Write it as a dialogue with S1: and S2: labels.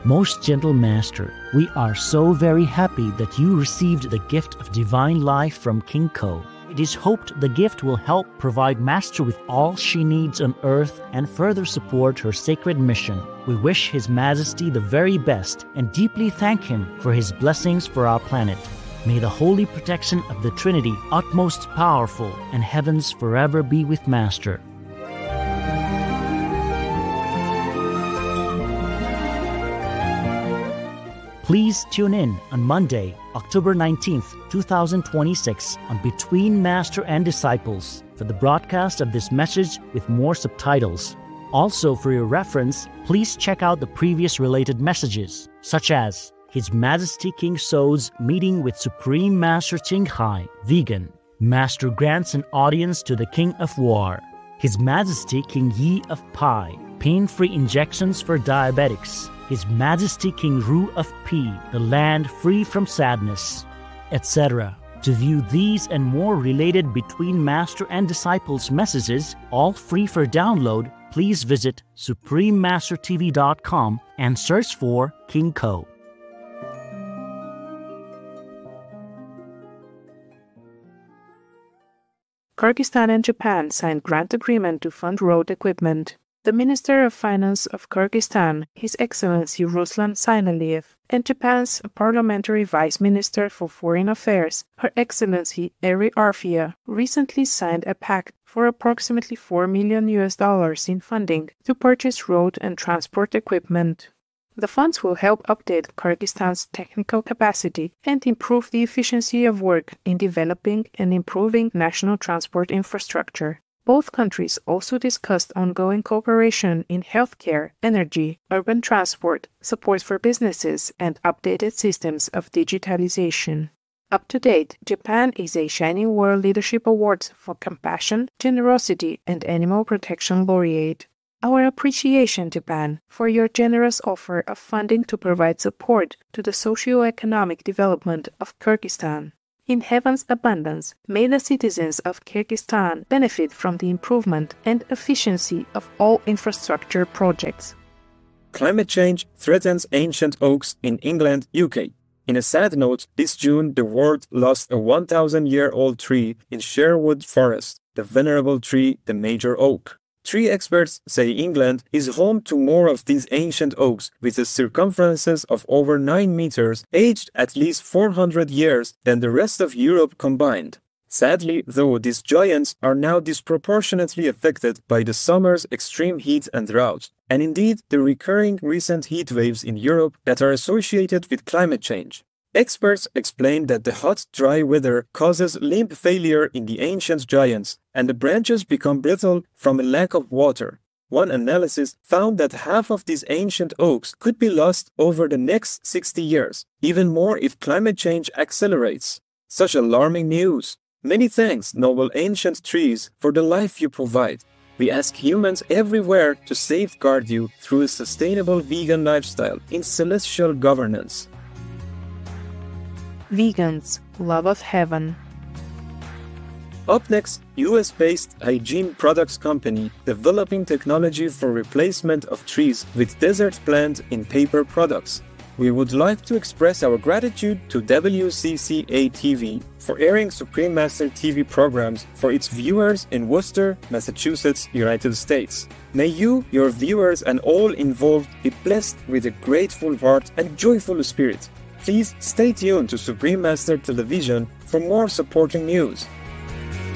S1: Most gentle Master, we are so very happy that you received the gift of divine life from King Ko. It is hoped the gift will help provide Master with all she needs on earth and further support her sacred mission. We wish His Majesty the very best and deeply thank Him for His blessings for our planet. May the holy protection of the Trinity, utmost powerful, and heavens forever be with Master. Please tune in on Monday, October 19th, 2026 on Between Master and Disciples for the broadcast of this message with more subtitles. Also, for your reference, please check out the previous related messages, such as His Majesty King So's meeting with Supreme Master Ching Hai, vegan. Master grants an audience to the King of War. His Majesty King Yi of Pi, pain-free injections for diabetics. His Majesty King Ru of Pi, the land free from sadness, etc. To view these and more related Between Master and Disciples messages, all free for download, please visit suprememastertv.com and search for King Ko.
S2: Kyrgyzstan and Japan signed grant agreement to fund road equipment. The Minister of Finance of Kyrgyzstan, His Excellency Ruslan Zaynaliev, and Japan's Parliamentary Vice Minister for Foreign Affairs, Her Excellency Eri Arfia, recently signed a pact for approximately $4 million in funding to purchase road and transport equipment. The funds will help update Kyrgyzstan's technical capacity and improve the efficiency of work in developing and improving national transport infrastructure. Both countries also discussed ongoing cooperation in healthcare, energy, urban transport, support for businesses, and updated systems of digitalization. Up to date, Japan is a Shining World Leadership Awards for Compassion, Generosity, and Animal Protection laureate. Our appreciation, Japan, for your generous offer of funding to provide support to the socio-economic development of Kyrgyzstan. In heaven's abundance, may the citizens of Kyrgyzstan benefit from the improvement and efficiency of all infrastructure projects.
S3: Climate change threatens ancient oaks in England, UK. In a sad note, this June the world lost a 1,000-year-old tree in Sherwood Forest, the venerable tree, the major oak. Tree experts say England is home to more of these ancient oaks with the circumferences of over 9 meters, aged at least 400 years than the rest of Europe combined. Sadly, though, these giants are now disproportionately affected by the summer's extreme heat and drought, and indeed the recurring recent heat waves in Europe that are associated with climate change. Experts explain that the hot, dry weather causes limb failure in the ancient giants, and the branches become brittle from a lack of water. One analysis found that half of these ancient oaks could be lost over the next 60 years, even more if climate change accelerates. Such alarming news! Many thanks, noble ancient trees, for the life you provide. We ask humans everywhere to safeguard you through a sustainable vegan lifestyle in celestial governance.
S2: Vegans, love of heaven.
S3: Up next, US-based hygiene products company developing technology for replacement of trees with desert plant in paper products. We would like to express our gratitude to WCCA-TV for airing Supreme Master TV programs for its viewers in Worcester, Massachusetts, United States. May you, your viewers, and all involved be blessed with a grateful heart and joyful spirit. Please stay tuned to Supreme Master Television for more supporting news.